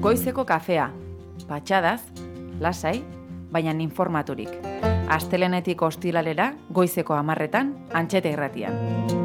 Goizeko kafea, patxadaz, lasai, baina informaturik. Astelehenetik ostiralera, goizeko 10:00 Antxeta Irratian.